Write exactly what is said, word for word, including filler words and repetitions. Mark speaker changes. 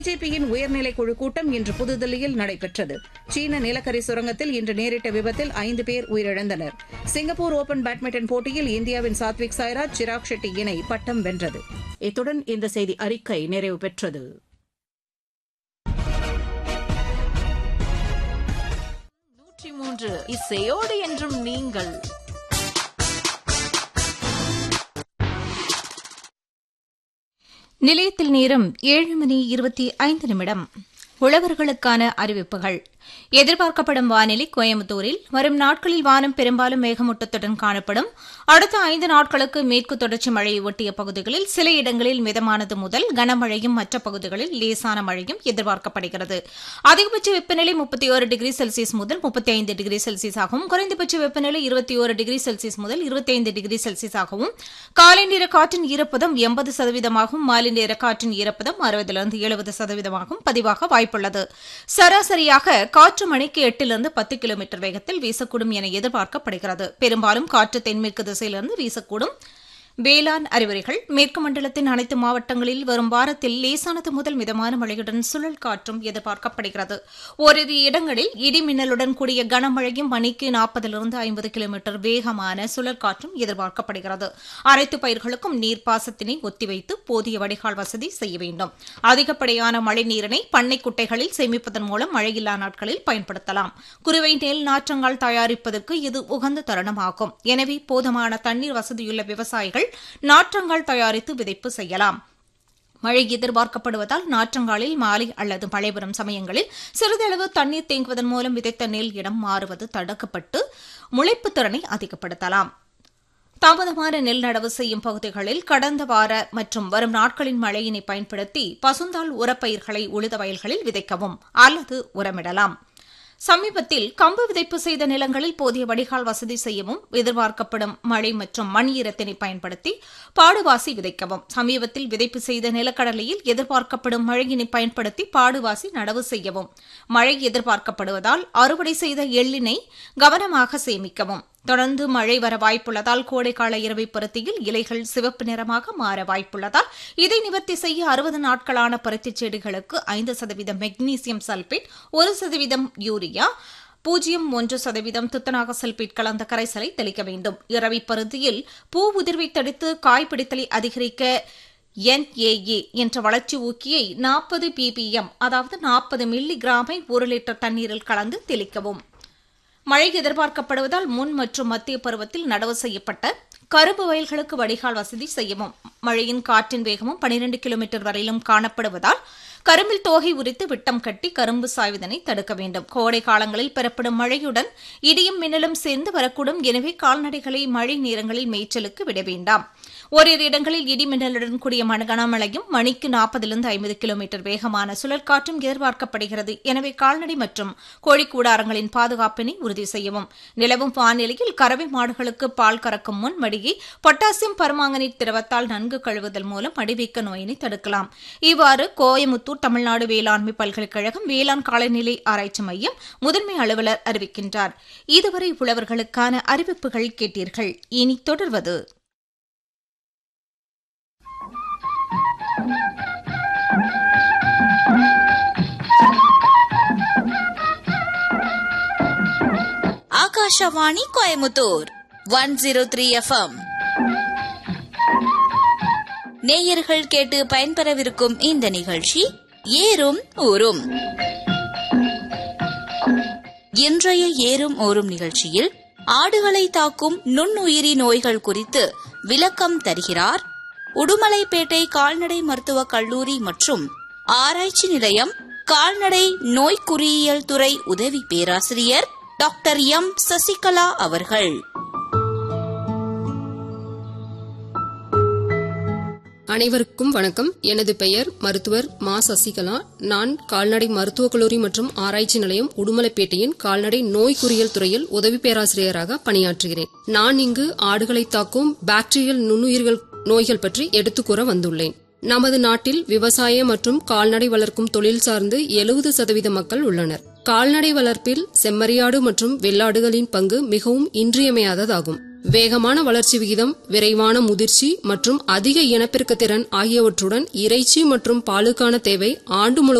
Speaker 1: பிஜேபியின் உயர்நிலைக் குழு கூட்டம் இன்று புதுதில்லியில் நடைபெற்றது. சீன நிலக்கரி சுரங்கத்தில் இன்று நேரிட்ட விபத்தில் ஐந்து பேர் உயிரிழந்தனர். சிங்கப்பூர் ஓபன் பேட்மிண்டன் போட்டியில் இந்தியாவின் சாத்விக் சாய்ராஜ் சிராக் ஷெட்டி இணை பட்டம் வென்றது. இத்துடன் இந்த செய்தி அறிக்கை நிறைவு பெற்றது.
Speaker 2: நூற்றி மூன்று இசையோடு என்றும் நீங்கள் நிலையத்தில் நேரம் ஏழு மணி இருபத்தி ஐந்து நிமிடம். உழவர்களுக்கான அறிவிப்புகள். எதிர்பார்க்கப்படும் வானிலை கோயம்புத்தூரில் வரும் நாட்களில் வானம் பெரும்பாலும் மேகமூட்டத்துடன் காணப்படும். அடுத்த ஐந்து நாட்களுக்கு மேற்கு தொடர்ச்சி மழையை ஒட்டிய பகுதிகளில் சில இடங்களில் மிதமானது முதல் கனமழையும் மற்ற பகுதிகளில் லேசான மழையும் எதிர்பார்க்கப்படுகிறது. அதிகபட்ச வெப்பநிலை முப்பத்தி ஒரு டிகிரி செல்சியஸ் முதல் முப்பத்தி ஐந்து டிகிரி செல்சியஸ் ஆகவும் குறைந்தபட்ச வெப்பநிலை இருபத்தி ஒரு டிகிரி செல்சியஸ் முதல் இருபத்தி ஐந்து டிகிரி செல்சியஸ் ஆகவும் காலை நேர காற்றின் ஈரப்பதம் எண்பது சதவீதமாகவும் மாலை நேர காற்றின் ஈரப்பதம் அறுபதிலிருந்து எழுபது சதவீதமாகவும் பதிவாக வாய்ப்புள்ளது. சராசரியாக காற்று மணிக்கு எட்டிலிருந்து பத்து கிலோமீட்டர் வேகத்தில் வீசக்கூடும் என எதிர்பார்க்கப்படுகிறது. பெரும்பாலும் காற்று தென்மேற்கு திசையிலிருந்து வீசக்கூடும். வேளாண் அறிவுரைகள். மேற்கு மண்டலத்தின் அனைத்து மாவட்டங்களில் வரும் வாரத்தில் லேசானது முதல் மிதமான மழையுடன் சுழல் காற்றும் எதிர்பார்க்கப்படுகிறது. ஓரிரு இடங்களில் இடி மின்னலுடன் கூடிய கனமழையும் மணிக்கு நாற்பதிலிருந்து ஐம்பது கிலோமீட்டர் வேகமான சுழல் காற்றும் எதிர்பார்க்கப்படுகிறது. அனைத்து பயிர்களுக்கும் நீர்ப்பாசத்தினை ஒத்திவைத்து போதிய வடிகால் வசதி செய்ய வேண்டும். அதிகப்படியான மழை நீரினை பண்ணை குட்டைகளில் சேமிப்பதன் மூலம் மழையில்லா நாட்களில் பயன்படுத்தலாம். குறுவை நெல் நாற்றங்கால் தயாரிப்பதற்கு இது உகந்த தருணமாகும். எனவே போதுமான தண்ணீர் வசதியுள்ள விவசாயிகள் நாற்றங்கால் தயாரித்து விதைப்பு செய்யலாம். மழை எதிர்பார்க்கப்படுவதால் நாற்றங்காலில் மாலை அல்லது மழை வரும் சமயங்களில் சிறிதளவு தண்ணீர் தேங்குவதன் மூலம் விதைத்த நெல் இடம் மாறுவது தடுக்கப்பட்டு முளைப்பு திறனை அதிகப்படுத்தலாம். தாமதமான நெல் நடவு செய்யும் பகுதிகளில் கடந்த வார மற்றும் வரும் நாட்களின் மழையினை பயன்படுத்தி பசுந்தாள் உரப்பயிர்களை உழுத வயல்களில் விதைக்கவும் அல்லது உரமிடலாம். சமீபத்தில் கம்பு விதைப்பு செய்த நிலங்களில் போதிய வடிகால் வசதி செய்யவும் எதிர்பார்க்கப்படும் மழை மற்றும் மண் ஈரத்தினை பயன்படுத்தி பாடுவாசி விதைக்கவும். சமீபத்தில் விதைப்பு செய்த நிலக்கடலையில் எதிர்பார்க்கப்படும் மழையினை பயன்படுத்தி பாடுவாசி நடவு செய்யவும். மழை எதிர்பார்க்கப்படுவதால் அறுவடை செய்த எள்ளினை கவனமாக சேமிக்கவும். தொடர்ந்து மழை வர வாய்ப்புள்ளதால் கோடைக்கால இரவை பருத்தியில் இலைகள் சிவப்பு நிறமாக மாற வாய்ப்புள்ளதால் இதை நிவர்த்தி செய்ய அறுபது நாட்களான பருத்தி செடிகளுக்கு ஐந்து சதவீதம் மெக்னீசியம் சல்பேட், ஒரு சதவீதம் யூரியா, பூஜ்ஜியம் ஒன்று சதவீதம் துத்தநாக சல்பேட் கலந்த கரைசலை தெளிக்க வேண்டும். இரவை பருத்தியில் பூ உதிர்வை தடுத்து காய்பிடித்தலை அதிகரிக்க என் ஏ ஏ என்ற வளர்ச்சி ஊக்கியை நாற்பது பிபிஎம் அதாவது நாற்பது மில்லி கிராமை ஒரு லிட்டர் தண்ணீரில் கலந்து தெளிக்கவும். மழை எதிர்பார்க்கப்படுவதால் முன் மற்றும் மத்திய பருவத்தில் நடவு செய்யப்பட்ட கரும்பு வயல்களுக்கு வடிகால் வசதி செய்யவும். மழையின் காற்றின் வேகமும் பனிரண்டு கிலோமீட்டர் வரையிலும் காணப்படுவதால் கரும்பில் தோகை உரித்து விட்டம் கட்டி கரும்பு சாய்வதனை தடுக்க வேண்டும். கோடை காலங்களில் பெறப்படும் மழையுடன் இடியும் மின்னலும் சேர்ந்து வரக்கூடும். எனவே கால்நடைகளை மழை நேரங்களில் மேய்ச்சலுக்கு விட வேண்டாம். ஓரிரு இடங்களில் இடி மின்னலுடன் கூடிய கனமழையும் மணிக்கு நாற்பதிலிருந்து ஐம்பது கிலோமீட்டர் வேகமான சுழற்காற்றும் எதிர்பார்க்கப்படுகிறது. எனவே கால்நடை மற்றும் கோழி கூடாரங்களின் பாதுகாப்பினை உறுதி செய்யவும். நிலவும் வானிலையில் கறவை மாடுகளுக்கு பால் கறக்கும் முன் மடியை பொட்டாசியம் பர்மாங்கனேட் திரவத்தால் நன்கு கழுவுதல் மூலம் மடிவீக்க நோயினை தடுக்கலாம். இவ்வாறு கோயமுத்தூர் தமிழ்நாடு வேளாண்மை பல்கலைக்கழகம் வேளாண் காலநிலை ஆராய்ச்சி மையம் முதன்மை அலுவலர் அறிவிக்கின்றார். இதுவரை உழவர்களுக்கான அறிவிப்புகள் கேட்டீர்கள். இனி தொடர்வது
Speaker 3: Akashvani Coimbatore one zero three FM. நேயர்கள் கேட்டு பயன்பெறவிருக்கும் இந்த நிகழ்ச்சி ஏறும் ஊரும். இன்றைய ஏறும் ஊரும் நிகழ்ச்சியில் ஆடுகளை தாக்கும் நுண்ணுயிரி நோய்கள் குறித்து விளக்கம் தருகிறார் உடுமலைப்பேட்டை கால்நடை மருத்துவக் கல்லூரி மற்றும் ஆராய்ச்சி நிலையம் கால்நடை நோய் குறியியல் துறை உதவி பேராசிரியர் டாக்டர் எம் சசிகலா அவர்கள்.
Speaker 4: அனைவருக்கும் வணக்கம். எனது பெயர் மருத்துவர் மா சசிகலா. நான் கால்நடை மருத்துவக் கல்லூரி மற்றும் ஆராய்ச்சி நிலையம் உடுமலைப்பேட்டையின் கால்நடை நோய் குறியியல் துறையில் உதவி பேராசிரியராக பணியாற்றுகிறேன். நான் இங்கு ஆடுகளை தாக்கும் பாக்டீரியல் நுண்ணுயிர்கள் நோய்கள் பற்றி எடுத்துக் கூற வந்துள்ளேன். நமது நாட்டில் விவசாய மற்றும் கால்நடை வளர்க்கும் தொழில் சார்ந்து எழுபது சதவீத மக்கள் உள்ளனர். கால்நடை வளர்ப்பில் செம்மறியாடு மற்றும் வெள்ளாடுகளின் பங்கு மிகவும் இன்றியமையாததாகும். வேகமான வளர்ச்சி விகிதம், விரைவான முதிர்ச்சி மற்றும் அதிக இனப்பெருக்க திறன் ஆகியவற்றுடன் இறைச்சி மற்றும் பாலுக்கான தேவை ஆண்டு முழுவதும்